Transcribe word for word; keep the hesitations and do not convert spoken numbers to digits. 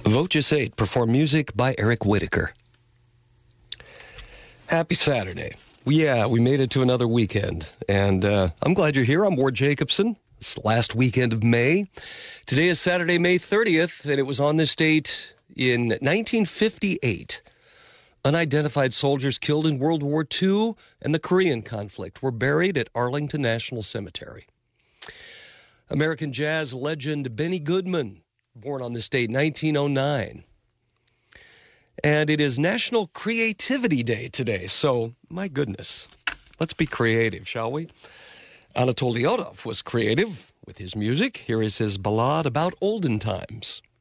Voces eight, perform music by Eric Whitaker. Happy Saturday. Yeah, we made it to another weekend, and uh, I'm glad you're here. I'm Ward Jacobson. It's the last weekend of May. Today is Saturday, May thirtieth, and it was on this date in nineteen fifty-eight. Unidentified soldiers killed in World War Two and the Korean conflict were buried at Arlington National Cemetery. American jazz legend Benny Goodman, born on this date, nineteen oh nine. And it is National Creativity Day today, so my goodness, let's be creative, shall we? Anatoly Yodov was creative with his music. Here is his ballad about olden times.